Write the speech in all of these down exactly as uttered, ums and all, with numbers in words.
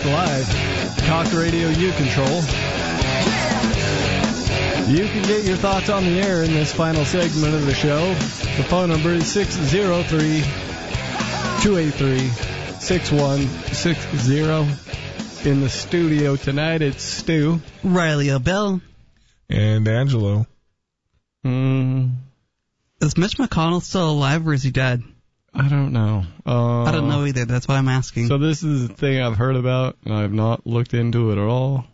Live. Talk Radio U Control. You can get your thoughts on the air in this final segment of the show. The phone number is six oh three, two eight three, six one six zero. In the studio tonight, it's Stu, Riley O'Bell, and Angelo. Mm. Is Mitch McConnell still alive or is he dead? I don't know. Uh, I don't know either. That's why I'm asking. So this is the thing I've heard about, and I've not looked into it at all.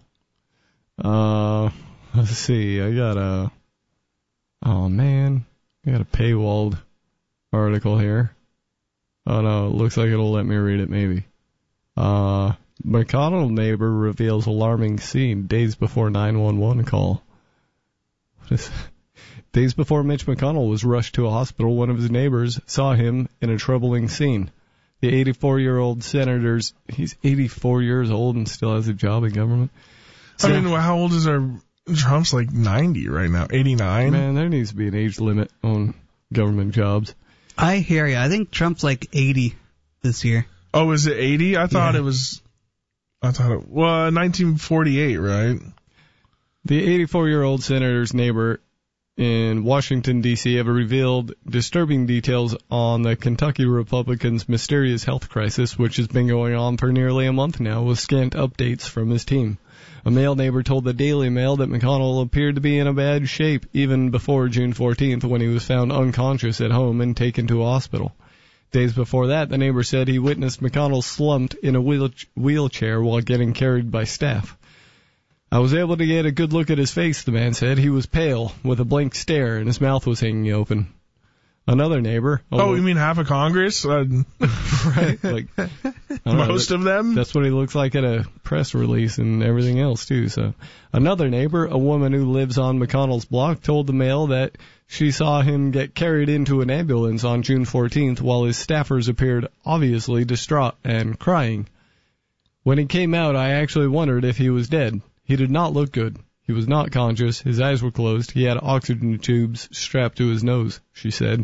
Uh, let's see. I got a... Oh, man. I got a paywalled article here. Oh, no. It looks like it'll let me read it, maybe. Uh, McConnell neighbor reveals alarming scene days before nine one one call. What is... Days before Mitch McConnell was rushed to a hospital, one of his neighbors saw him in a troubling scene. The eighty-four-year-old senator's... He's eighty-four years old and still has a job in government. So, I mean, how old is our... Trump's like ninety right now, eighty-nine? Man, there needs to be an age limit on government jobs. I hear you. I think Trump's like eighty this year. Oh, is it eighty? I thought yeah. it was... I thought it... Well, nineteen forty-eight, right? The eighty-four-year-old senator's neighbor in Washington, D C have revealed disturbing details on the Kentucky Republican's mysterious health crisis, which has been going on for nearly a month now, with scant updates from his team. A male neighbor told the Daily Mail that McConnell appeared to be in a bad shape even before June fourteenth, when he was found unconscious at home and taken to a hospital. Days before that, the neighbor said he witnessed McConnell slumped in a wheel- wheelchair while getting carried by staff. I was able to get a good look at his face, the man said. He was pale, with a blank stare, and his mouth was hanging open. Another neighbor... Oh, you mean half of Congress? Uh, right. Like, most know, of them? That's what he looks like at a press release and everything else, too. So, another neighbor, a woman who lives on McConnell's block, told the Mail that she saw him get carried into an ambulance on June fourteenth while his staffers appeared obviously distraught and crying. When he came out, I actually wondered if he was dead. He did not look good. He was not conscious. His eyes were closed. He had oxygen tubes strapped to his nose, she said.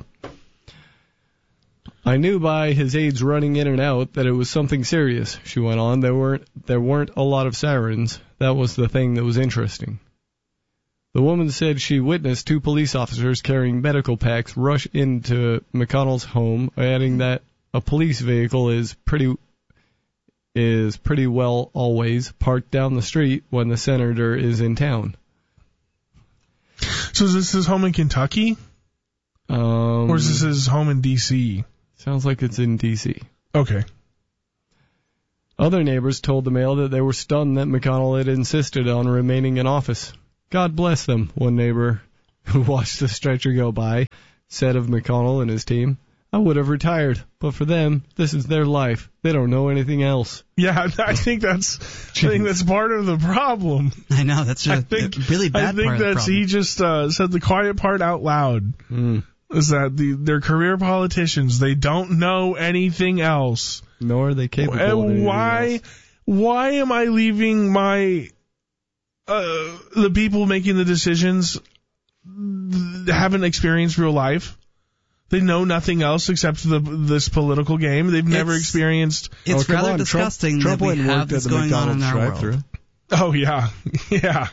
I knew by his aides running in and out that it was something serious, she went on. There weren't, there weren't a lot of sirens. That was the thing that was interesting. The woman said she witnessed two police officers carrying medical packs rush into McConnell's home, adding that a police vehicle is pretty... is pretty well always parked down the street when the senator is in town. So is this his home in Kentucky? Um, or is this his home in D C? Sounds like it's in D C. Okay. Other neighbors told the Mail that they were stunned that McConnell had insisted on remaining in office. God bless them, one neighbor who watched the stretcher go by said of McConnell and his team. I would have retired, but for them, this is their life. They don't know anything else. Yeah, I think that's I think that's part of the problem. I know, that's a think, really bad I think part of the that's problem. He just uh, said the quiet part out loud. Mm. Is that the they're career politicians. They don't know anything else. Nor are they capable and of anything why, else. Why am I leaving my uh, the people making the decisions haven't experienced real life? They know nothing else except the, this political game. They've never It's- experienced... It's Oh, rather on. disgusting Trump, that we Trump have worked this at the going on in McDonald's our world. drive-thru. Oh, yeah. Yeah.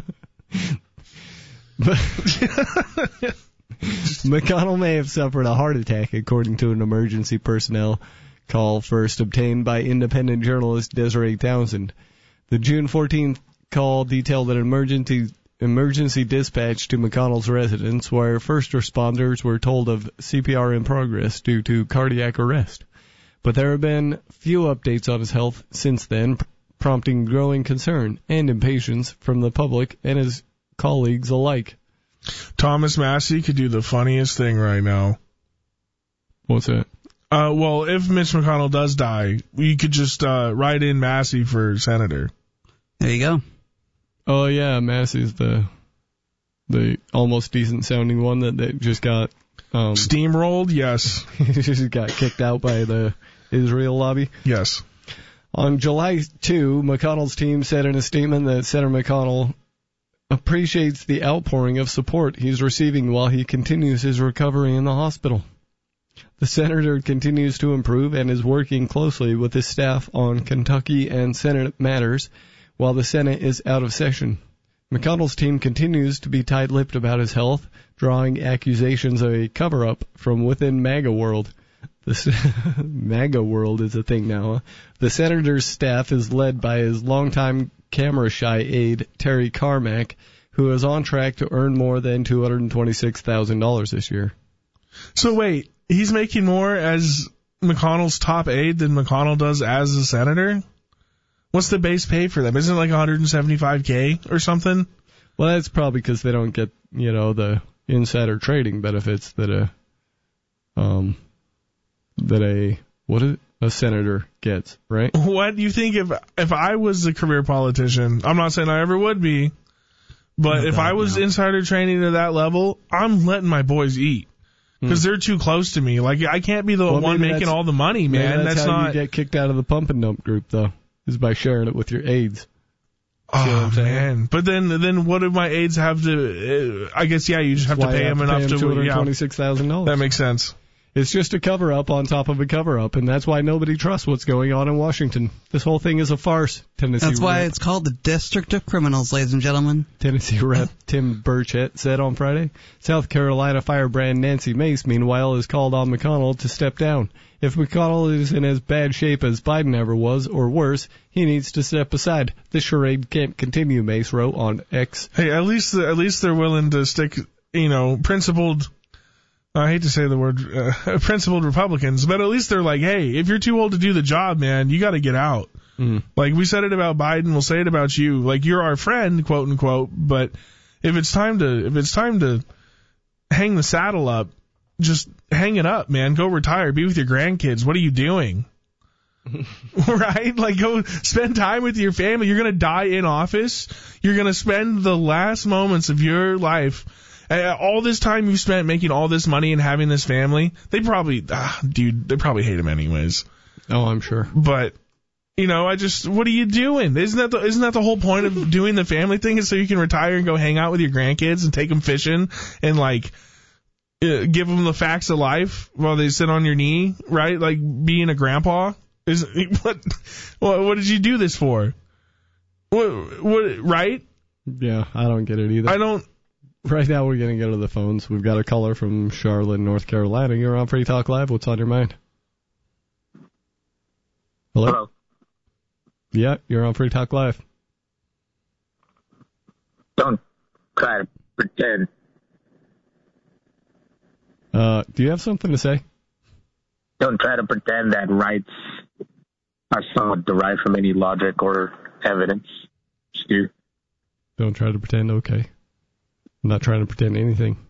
McConnell may have suffered a heart attack, according to an emergency personnel call first obtained by independent journalist Desiree Townsend. The June fourteenth call detailed an emergency emergency dispatch to McConnell's residence, where first responders were told of C P R in progress due to cardiac arrest. But there have been few updates on his health since then, prompting growing concern and impatience from the public and his colleagues alike. Thomas Massey could do the funniest thing right now. What's that? Uh, well, if Mitch McConnell does die, you could just uh, write in Massey for senator. There you go. Oh, yeah, Massey's the the almost decent-sounding one that, that just got... Um, Steamrolled? Yes. just got kicked out by the Israel lobby. Yes. On July second, McConnell's team said in a statement that Senator McConnell appreciates the outpouring of support he's receiving while he continues his recovery in the hospital. The senator continues to improve and is working closely with his staff on Kentucky and Senate matters while the Senate is out of session. McConnell's team continues to be tight-lipped about his health, drawing accusations of a cover-up from within MAGA world. The MAGA world is a thing now. Huh? The senator's staff is led by his longtime camera-shy aide, Terry Carmack, who is on track to earn more than two hundred twenty-six thousand dollars this year. So wait, he's making more as McConnell's top aide than McConnell does as a senator? What's the base pay for them? Isn't it like one hundred seventy-five thousand or something? Well, that's probably because they don't get, you know, the insider trading benefits that a, um, that a, what is it? A senator gets, right? What do you think if if I was a career politician? I'm not saying I ever would be, but No, if I was no. insider trading to that level, I'm letting my boys eat because they're too close to me. Like I can't be the Well, one maybe making that's- all the money, Maybe man. that's, That's, how not. you get kicked out of the pump and dump group, though, is by sharing it with your aides. Oh See what I'm saying? man! But then, then what do my aides have to? Uh, I guess yeah, you just have to Why pay you them have enough pay to. two hundred Yeah, twenty-six thousand dollars. that makes sense. It's just a cover-up on top of a cover-up, and that's why nobody trusts what's going on in Washington. This whole thing is a farce. Tennessee That's why Rep, it's called the District of Criminals, ladies and gentlemen. Tennessee Rep Tim Burchett said on Friday. South Carolina firebrand Nancy Mace, meanwhile, has called on McConnell to step down. If McConnell is in as bad shape as Biden ever was, or worse, he needs to step aside. This charade can't continue, Mace wrote on X. Hey, at least at least they're willing to stick, you know, principled. I hate to say the word uh, principled Republicans, but at least they're like, hey, if you're too old to do the job, man, you got to get out. Mm. Like we said it about Biden, we'll say it about you. Like you're our friend, quote unquote, but if it's time to if it's time to hang the saddle up, just hang it up, man. Go retire, be with your grandkids. What are you doing? Right? Like go spend time with your family. You're going to die in office. You're going to spend the last moments of your life. Uh, all this time you spent making all this money and having this family, they probably, ah, dude, they probably hate him anyways. Oh, I'm sure. But, you know, I just, what are you doing? Isn't that the, isn't that the whole point of doing the family thing is so you can retire and go hang out with your grandkids and take them fishing and like, uh, give them the facts of life while they sit on your knee, right? Like being a grandpa is, what, what, what did you do this for? What, what, right? Yeah, I don't get it either. I don't, Right now, we're going to go to the phones. We've got a caller from Charlotte, North Carolina. You're on Free Talk Live. What's on your mind? Hello? Hello. Yeah, you're on Free Talk Live. Don't try to pretend. Uh, do you have something to say? Don't try to pretend that rights are somewhat derived from any logic or evidence. Stu. Don't try to pretend. Okay. I'm not trying to pretend anything.